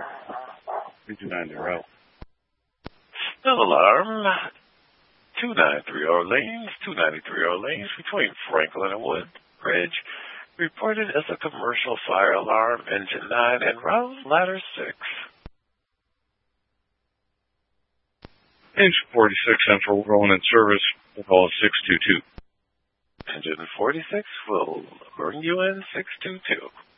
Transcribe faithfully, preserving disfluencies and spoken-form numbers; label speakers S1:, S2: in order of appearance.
S1: three two nine zero.
S2: Spill alarm. two ninety-three Orleans, two ninety-three Orleans, between Franklin and Woodbridge, reported as a commercial fire alarm, engine nine, and route ladder six.
S1: Engine forty-six, Central Rolling in service, we'll call it six two two.
S2: Engine forty-six will bring you in six two two.